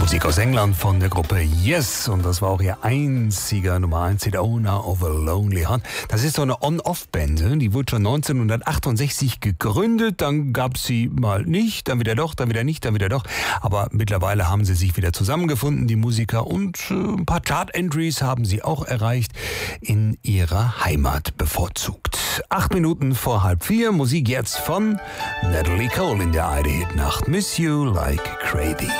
Musik aus England von der Gruppe Yes, und das war auch ihr einziger Nummer 1 Hit, Owner of a Lonely Heart. Das ist so eine On-Off-Band, die wurde schon 1968 gegründet, dann gab sie mal nicht, dann wieder doch, dann wieder nicht, dann wieder doch. Aber mittlerweile haben sie sich wieder zusammengefunden, die Musiker, und ein paar Chart-Entries haben sie auch erreicht, in ihrer Heimat bevorzugt. 8 Minuten vor 3:30, Musik jetzt von Natalie Cole in der ID-Hit-Nacht. Miss You Like Crazy.